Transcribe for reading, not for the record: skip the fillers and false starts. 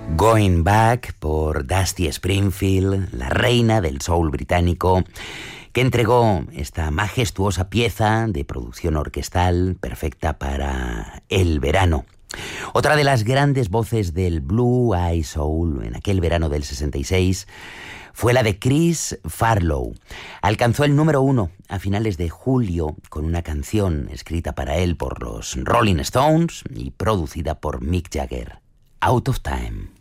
Going Back por Dusty Springfield, la reina del soul británico, que entregó esta majestuosa pieza de producción orquestal perfecta para el verano. Otra de las grandes voces del Blue Eye Soul en aquel verano del 66 fue la de Chris Farlowe. Alcanzó el número 1 a finales de julio con una canción escrita para él por los Rolling Stones y producida por Mick Jagger, Out of Time.